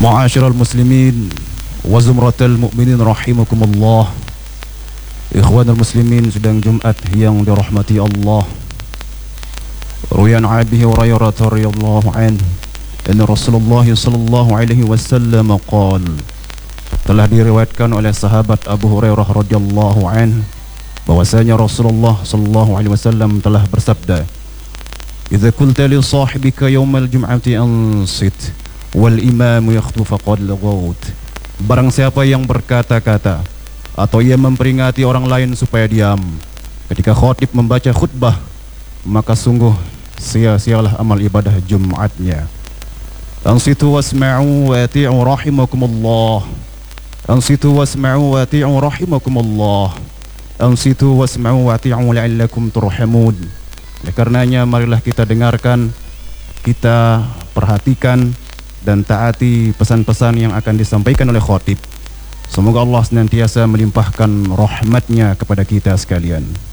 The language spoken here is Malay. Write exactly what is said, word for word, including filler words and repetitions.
Ma'asyiral muslimin wa zumratal mu'minin rahimakumullah. Ikhwanul muslimin, sedang Jumat yang dirahmati Allah. Ruyan Abi Hurairah radhiyallahu anhu anna Rasulullah sallallahu alaihi wasallam qala, telah diriwayatkan oleh sahabat Abu Hurairah radhiyallahu anhu bahwasanya Rasulullah sallallahu alaihi wasallam telah bersabda, "Idza qulta li sahibika yaumal jum'ati ansit wal imamu yakhutbu faqad laghawt." Barang siapa yang berkata-kata atau ia memperingati orang lain supaya diam ketika khatib membaca khutbah, maka sungguh sia-sialah amal ibadah Jumatnya. Ansitu wasma'u wa ati'u rahimakumullah. Ansitu wasma'u wa ati'u rahimakumullah. Ansitu wasma'u wa ati'u la'allakum turhamun. Oleh karenanya marilah kita dengarkan, kita perhatikan dan taati pesan-pesan yang akan disampaikan oleh khatib. Semoga Allah senantiasa melimpahkan rahmatnya kepada kita sekalian.